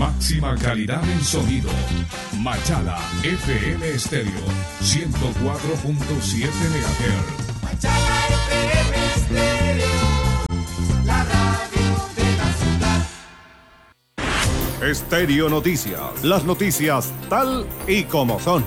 Máxima calidad en sonido. Machala FM Estéreo 104.7 MHz. Machala FM Estéreo, la radio de la ciudad. Estéreo Noticias. Las noticias tal y como son.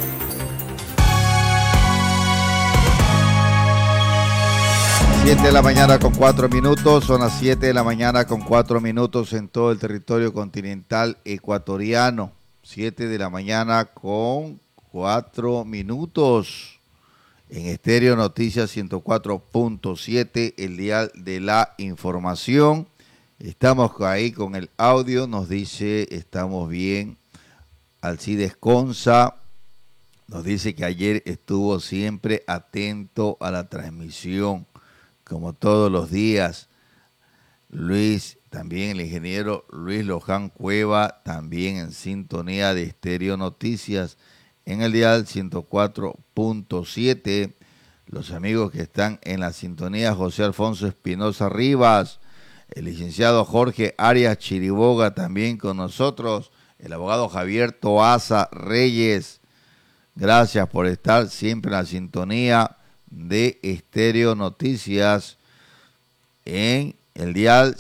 Siete de la mañana con 4 minutos, son las 7 de la mañana con 4 minutos en todo el territorio continental ecuatoriano. 7 de la mañana con 4 minutos en Estéreo Noticias 104.7, el dial de la información. Estamos ahí con el audio, nos dice estamos bien. Alcides Conza nos dice que ayer estuvo siempre atento a la transmisión, como todos los días. Luis, también el ingeniero Luis Loján Cueva, también en sintonía de Estéreo Noticias en el dial 104.7. Los amigos que están en la sintonía, José Alfonso Espinosa Rivas, el licenciado Jorge Arias Chiriboga también con nosotros, el abogado Javier Toaza Reyes. Gracias por estar siempre en la sintonía de Estéreo Noticias en el dial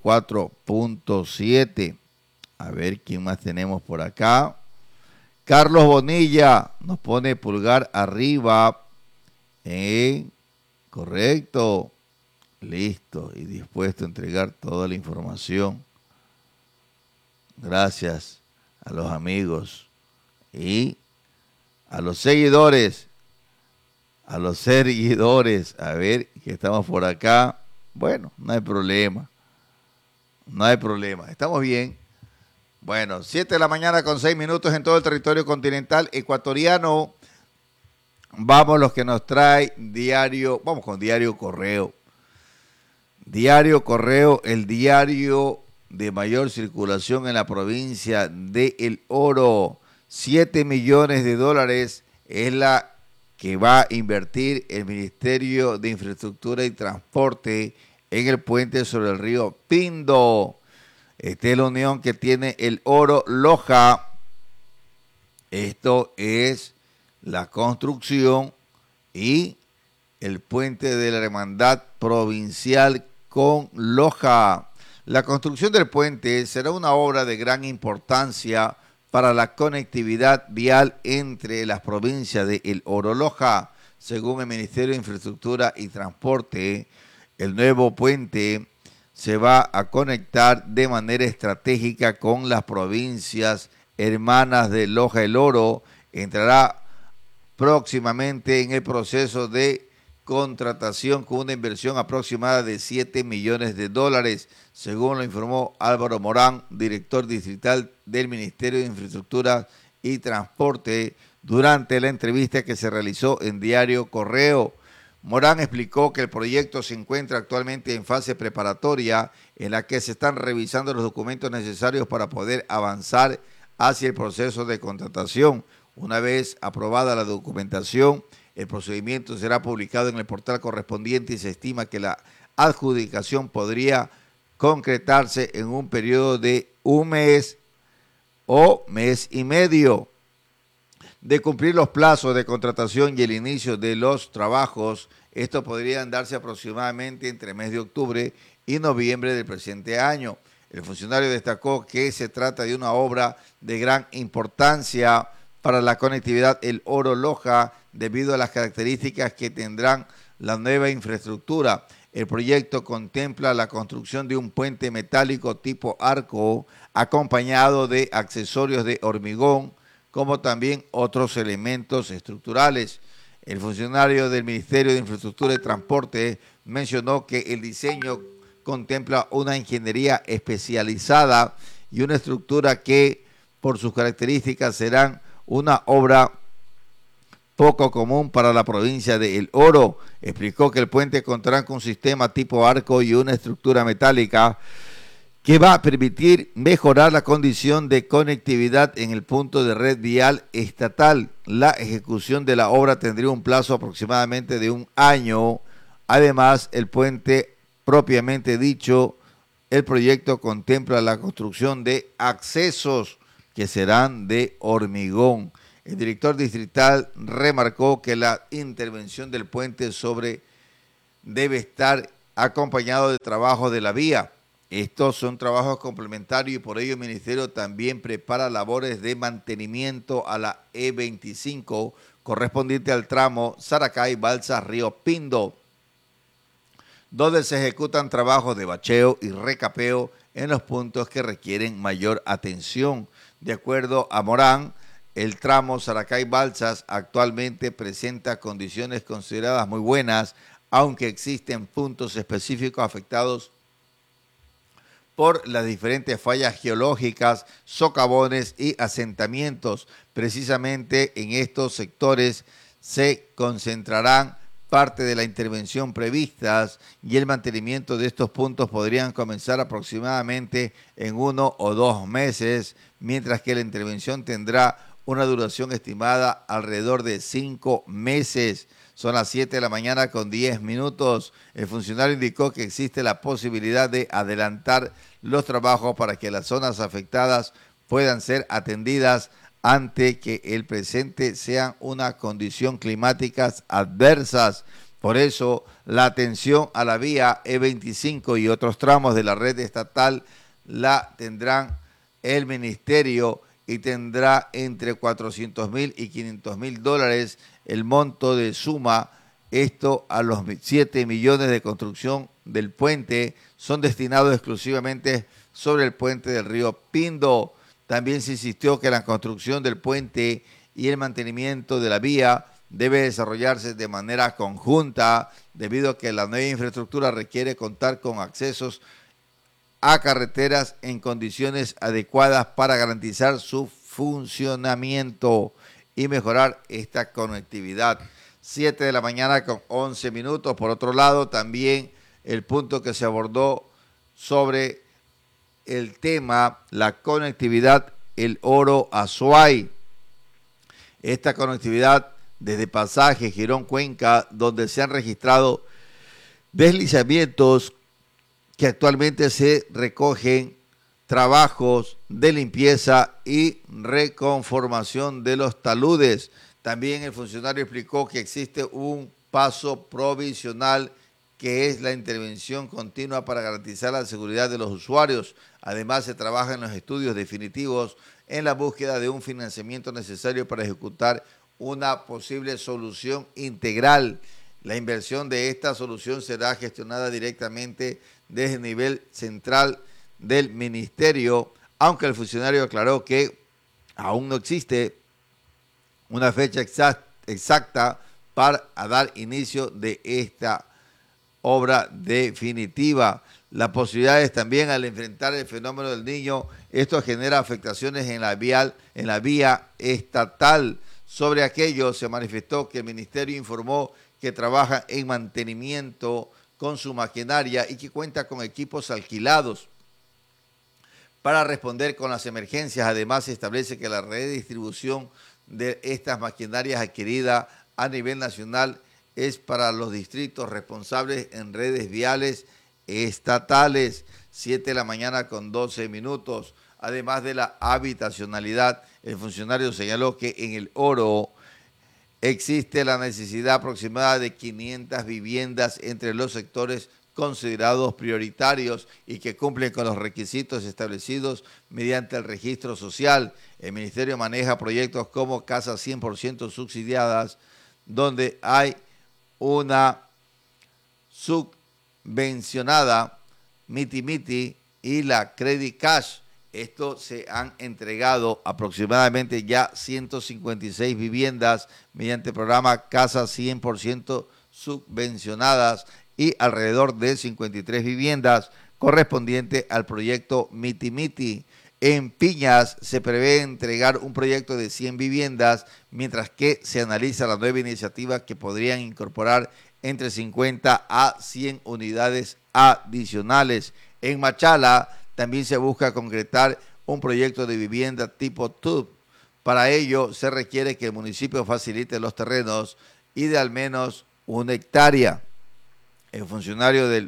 104.7. A ver quién más tenemos por acá. Carlos Bonilla nos pone pulgar arriba. Correcto. Listo y dispuesto a entregar toda la información. Gracias a los amigos y a los seguidores. A los seguidores, a ver, que estamos por acá. Bueno, no hay problema. No hay problema. Estamos bien. Bueno, 7 de la mañana con 6 minutos en todo el territorio continental ecuatoriano. Vamos los que nos trae Diario. Vamos con Diario Correo. Diario Correo, el diario de mayor circulación en la provincia de El Oro. 7 millones de dólares es la que va a invertir el Ministerio de Infraestructura y Transporte en el puente sobre el río Pindo. Esta es la unión que tiene El Oro Loja. Esto es la construcción y el puente de la Hermandad Provincial con Loja. La construcción del puente será una obra de gran importancia para la conectividad vial entre las provincias de El Oro Loja. Según el Ministerio de Infraestructura y Transporte, el nuevo puente se va a conectar de manera estratégica con las provincias hermanas de Loja El Oro. Entrará próximamente en el proceso de contratación con una inversión aproximada de 7 millones de dólares, según lo informó Álvaro Morán, director distrital del Ministerio de Infraestructura y Transporte, durante la entrevista que se realizó en Diario Correo. Morán explicó que el proyecto se encuentra actualmente en fase preparatoria, en la que se están revisando los documentos necesarios para poder avanzar hacia el proceso de contratación. Una vez aprobada la documentación, el procedimiento será publicado en el portal correspondiente y se estima que la adjudicación podría concretarse en un periodo de un mes o mes y medio. De cumplir los plazos de contratación y el inicio de los trabajos, esto podrían darse aproximadamente entre el mes de octubre y noviembre del presente año. El funcionario destacó que se trata de una obra de gran importancia para la conectividad El Oro Loja, debido a las características que tendrán la nueva infraestructura. El proyecto contempla la construcción de un puente metálico tipo arco, acompañado de accesorios de hormigón, como también otros elementos estructurales. El funcionario del Ministerio de Infraestructura y Transporte mencionó que el diseño contempla una ingeniería especializada y una estructura que, por sus características, serán una obra poco común para la provincia de El Oro. Explicó que el puente contará con un sistema tipo arco y una estructura metálica que va a permitir mejorar la condición de conectividad en el punto de red vial estatal. La ejecución de la obra tendría un plazo aproximadamente de un año. Además, el puente propiamente dicho el proyecto contempla la construcción de accesos que serán de hormigón. El director distrital remarcó que la intervención del puente debe estar acompañado de trabajo de la vía. Estos son trabajos complementarios y por ello el ministerio también prepara labores de mantenimiento a la E25 correspondiente al tramo Saracay-Balsas-Río Pindo, donde se ejecutan trabajos de bacheo y recapeo en los puntos que requieren mayor atención. De acuerdo a Morán, el tramo Saracay-Balsas actualmente presenta condiciones consideradas muy buenas, aunque existen puntos específicos afectados por las diferentes fallas geológicas, socavones y asentamientos. Precisamente en estos sectores se concentrarán parte de la intervención previstas y el mantenimiento de estos puntos podrían comenzar aproximadamente en 1 o 2 meses, mientras que la intervención tendrá una duración estimada alrededor de 5 meses. Son las 7 de la mañana con 10 minutos. El funcionario indicó que existe la posibilidad de adelantar los trabajos para que las zonas afectadas puedan ser atendidas ante que el presente sean una condición climáticas adversas. Por eso, la atención a la vía E25 y otros tramos de la red estatal la tendrán el ministerio y tendrá entre $400,000 y $500,000 el monto de suma. Esto a los 7 millones de construcción del puente son destinados exclusivamente sobre el puente del río Pindo. También se insistió que la construcción del puente y el mantenimiento de la vía debe desarrollarse de manera conjunta, debido a que la nueva infraestructura requiere contar con accesos a carreteras en condiciones adecuadas para garantizar su funcionamiento y mejorar esta conectividad. 7 de la mañana con 11 minutos. Por otro lado, también el punto que se abordó sobre el tema, la conectividad, el Oro Azuay. Esta conectividad desde Pasaje, Girón, Cuenca, donde se han registrado deslizamientos que actualmente se recogen trabajos de limpieza y reconformación de los taludes. También el funcionario explicó que existe un paso provisional que es la intervención continua para garantizar la seguridad de los usuarios. Además, se trabaja en los estudios definitivos en la búsqueda de un financiamiento necesario para ejecutar una posible solución integral. La inversión de esta solución será gestionada directamente desde el nivel central del ministerio, aunque el funcionario aclaró que aún no existe una fecha exacta para dar inicio de esta obra definitiva. Las posibilidades también al enfrentar el fenómeno del Niño, esto genera afectaciones en la vía estatal. Sobre aquello se manifestó que el ministerio informó que trabaja en mantenimiento con su maquinaria y que cuenta con equipos alquilados para responder con las emergencias. Además, se establece que la redistribución de estas maquinarias adquiridas a nivel nacional es para los distritos responsables en redes viales estatales. 7 de la mañana con 12 minutos. Además de la habitacionalidad, el funcionario señaló que en el Oro existe la necesidad aproximada de 500 viviendas entre los sectores considerados prioritarios y que cumplen con los requisitos establecidos mediante el registro social. El ministerio maneja proyectos como casas 100% subsidiadas, donde hay una subvencionada Miti y la Credit Cash. Esto se han entregado aproximadamente ya 156 viviendas mediante el programa Casas 100% subvencionadas y alrededor de 53 viviendas correspondiente al proyecto Miti. En Piñas se prevé entregar un proyecto de 100 viviendas, mientras que se analiza la nueva iniciativa que podrían incorporar entre 50 a 100 unidades adicionales. En Machala también se busca concretar un proyecto de vivienda tipo TUB. Para ello se requiere que el municipio facilite los terrenos y de al menos 1 hectárea. El funcionario del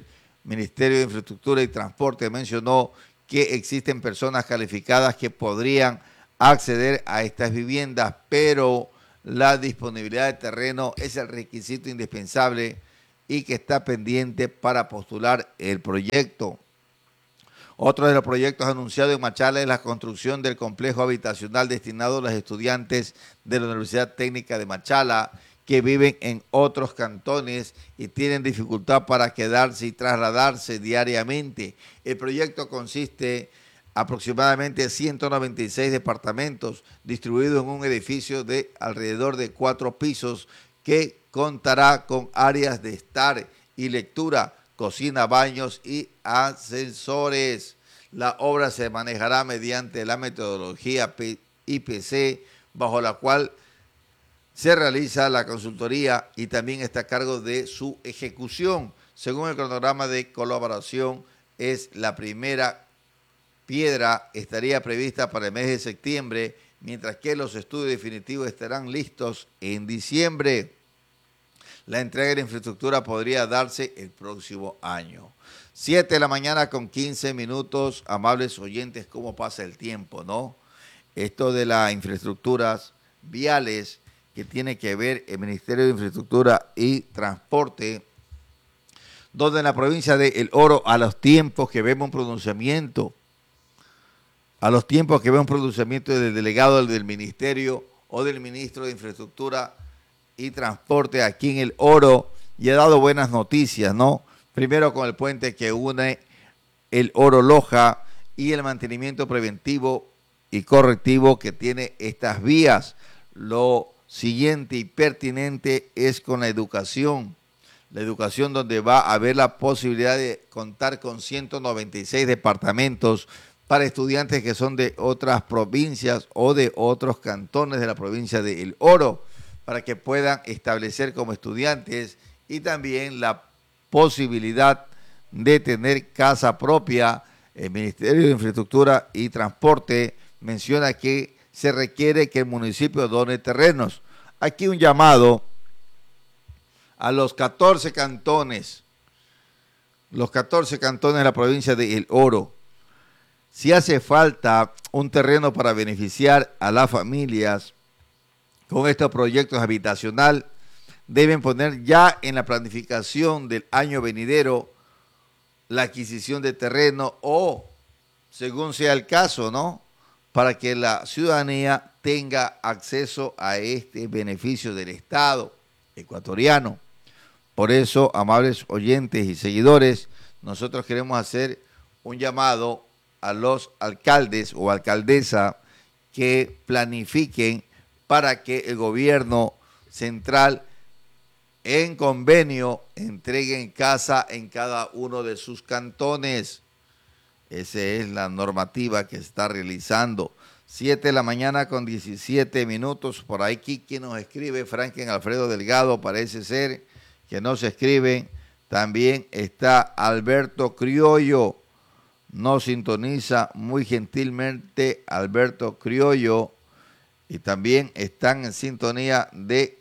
Ministerio de Infraestructura y Transporte mencionó que existen personas calificadas que podrían acceder a estas viviendas, pero la disponibilidad de terreno es el requisito indispensable y que está pendiente para postular el proyecto. Otro de los proyectos anunciados en Machala es la construcción del complejo habitacional destinado a los estudiantes de la Universidad Técnica de Machala que viven en otros cantones y tienen dificultad para quedarse y trasladarse diariamente. El proyecto consiste aproximadamente 196 departamentos distribuidos en un edificio de alrededor de 4 pisos que contará con áreas de estar y lectura, cocina, baños y ascensores. La obra se manejará mediante la metodología IPC, bajo la cual se realiza la consultoría y también está a cargo de su ejecución. Según el cronograma de colaboración, la primera piedra estaría prevista para el mes de septiembre, mientras que los estudios definitivos estarán listos en diciembre. La entrega de la infraestructura podría darse el próximo año. 7 de la mañana con 15 minutos, amables oyentes, cómo pasa el tiempo, ¿no? Esto de las infraestructuras viales que tiene que ver el Ministerio de Infraestructura y Transporte, donde en la provincia de El Oro, a los tiempos que vemos un pronunciamiento, del delegado del Ministerio o del Ministro de Infraestructura y Transporte aquí en El Oro, y ha dado buenas noticias, ¿no? Primero con el puente que une El Oro Loja y el mantenimiento preventivo y correctivo que tiene estas vías. Lo siguiente y pertinente es con la educación donde va a haber la posibilidad de contar con 196 departamentos para estudiantes que son de otras provincias o de otros cantones de la provincia de El Oro, para que puedan establecer como estudiantes, y también la posibilidad de tener casa propia. El Ministerio de Infraestructura y Transporte menciona que se requiere que el municipio done terrenos. Aquí un llamado a los 14 cantones de la provincia de El Oro. Si hace falta un terreno para beneficiar a las familias con estos proyectos habitacional, deben poner ya en la planificación del año venidero la adquisición de terreno o, según sea el caso, ¿no?, para que la ciudadanía tenga acceso a este beneficio del Estado ecuatoriano. Por eso, amables oyentes y seguidores, nosotros queremos hacer un llamado a los alcaldes o alcaldesa que planifiquen para que el gobierno central en convenio entreguen casa en cada uno de sus cantones. Esa es la normativa que se está realizando. 7 de la mañana con 17 minutos. Por ahí Kiki nos escribe, Franklin Alfredo Delgado parece ser que nos escribe. También está Alberto Criollo, nos sintoniza muy gentilmente Alberto Criollo. Y también están en sintonía de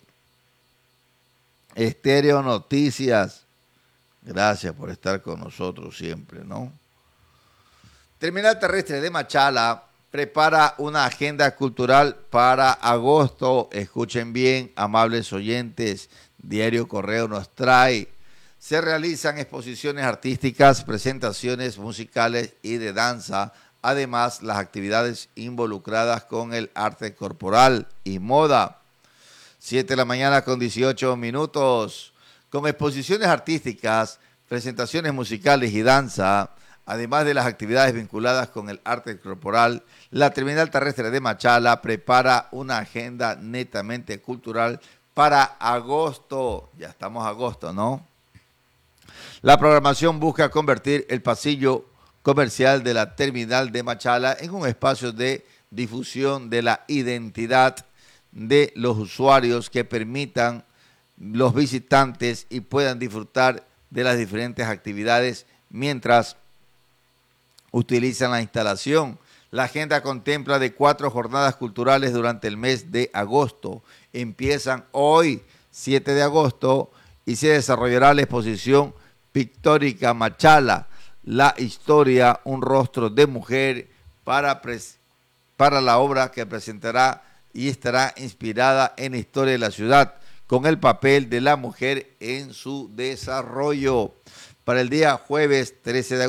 Estéreo Noticias. Gracias por estar con nosotros siempre, ¿no? Terminal Terrestre de Machala prepara una agenda cultural para agosto. Escuchen bien, amables oyentes, Diario Correo nos trae. Se realizan exposiciones artísticas, presentaciones musicales y de danza. Además, las actividades involucradas con el arte corporal y moda. 7 de la mañana con 18 minutos. Con exposiciones artísticas, presentaciones musicales y danza, además de las actividades vinculadas con el arte corporal, la Terminal Terrestre de Machala prepara una agenda netamente cultural para agosto. Ya estamos a agosto, ¿no? La programación busca convertir el pasillo comercial de la Terminal de Machala en un espacio de difusión de la identidad de los usuarios que permitan los visitantes y puedan disfrutar de las diferentes actividades mientras utilizan la instalación. La agenda contempla de 4 jornadas culturales durante el mes de agosto. Empiezan hoy, 7 de agosto, y se desarrollará la exposición pictórica Machala, la historia, un rostro de mujer para la obra que presentará y estará inspirada en la historia de la ciudad, con el papel de la mujer en su desarrollo. Para el día jueves 13 de